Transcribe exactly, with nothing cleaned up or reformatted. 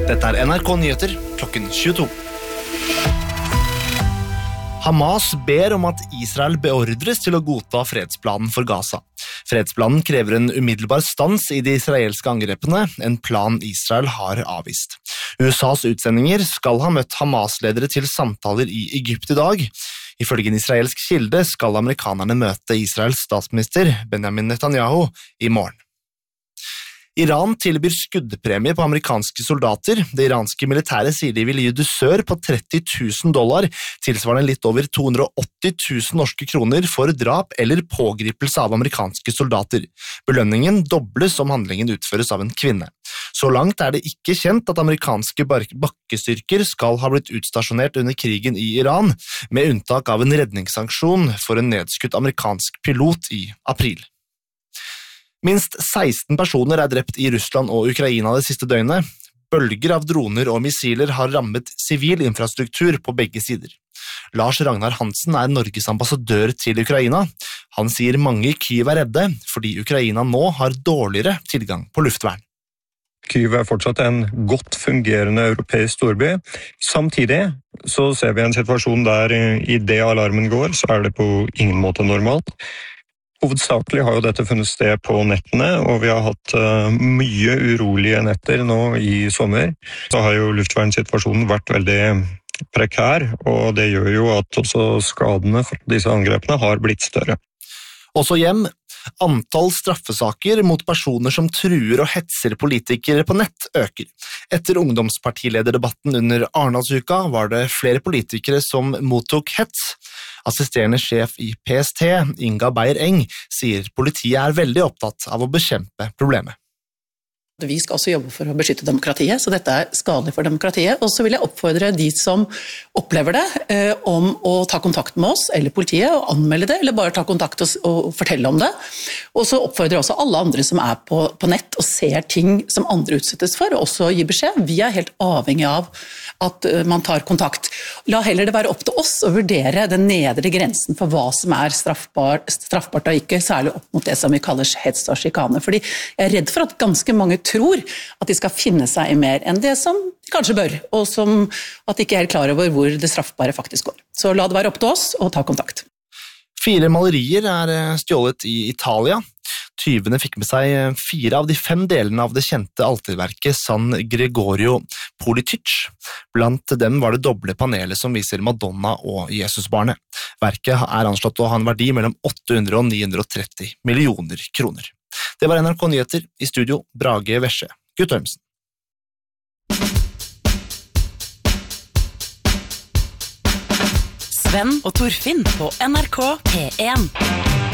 Dette er N R K Nyheter klokken tjueto. Hamas ber om at Israel beordres til å godta fredsplanen for Gaza. Fredsplanen krever en umiddelbar stans i de israelske angrepene, en plan Israel har avvist. U S A's utsendinger skal ha møtt Hamas-ledere til samtaler i Egypt i dag. Ifølge en israelsk kilde skal amerikanerne møte Israels statsminister Benjamin Netanyahu i morgen. Iran tilbyr skuddpremie på amerikanske soldater. Det iranske militæret sier de vil gi dusør på tretti tusen dollar, tilsvarende litt over to hundre og åtti tusen norske kroner for drap eller pågripelse av amerikanske soldater. Belønningen dobles om handlingen utføres av en kvinne. Så langt er det ikke kjent at amerikanske bakkestyrker skal ha blitt utstasjonert under krigen i Iran, med unntak av en redningsaksjon for en nedskutt amerikansk pilot i april. Minst seksten personer er drept i Russland og Ukraina det siste døgnet. Bølger av droner og missiler har rammet sivil infrastruktur på begge sider. Lars Ragnar Hansen er Norges ambassadør til Ukraina. Han sier mange i Kyiv er redde, fordi Ukraina nå har dårligere tilgang på luftvern. Kyiv er fortsatt en godt fungerende europeisk storby. Samtidig så ser vi en situasjon der i det alarmen går, så er det på ingen måte normalt. Hovedsakelig har jo dette funnet sted på nettene, og vi har hatt uh, mye urolige netter nå i sommer. Så har jo luftvernsituasjonen vært veldig prekær, og det gjør jo at også skadene fra disse angrepene har blitt større. Også hjem. Antall straffesaker mot personer som truer og hetser politikere på nett øker. Etter ungdomspartilederdebatten under Arendalsuka var det flere politikere som mottok hets. Assisterende sjef i P S T, Inga Beyer-Eng, sier politiet er veldig opptatt av å bekjempe problemet. Vi skal også jobbe for å beskytte demokratiet, så dette er skadelig for demokratiet. Og så vil jeg oppfordre de som opplever det, eh, om å ta kontakt med oss eller politiet og anmelde det, eller bare ta kontakt og, og fortelle om det. Og så oppfordrer jeg også alle andre som er på, på nett og ser ting som andre utsettes for, og også gi beskjed. Vi er helt avhengig av at uh, man tar kontakt. La heller det være opp til oss å vurdere den nedre grensen for hva som er straffbart, straffbart og ikke, særlig opp mot det som vi kaller hets og sjikane. Fordi jeg er redd for at ganske mange tror at de skal finne seg i mer enn det som de kanskje bør, og som at de ikke er helt klar over hvor det straffbare faktisk går. Så la det være opp til oss og ta kontakt. Fire malerier er stjålet i Italia. Tyvene fikk med seg fire av de fem delene av det kjente alterverket San Gregorio Politic. Blant dem var det doble panelet som viser Madonna og Jesusbarnet. Verket er anslått å ha en verdi mellom åtte hundre og ni hundre og tretti millioner kroner. Det var N R K Nyheter, i studio Brage Vesje, Guttormsen. Sven og Torfinn på N R K P en.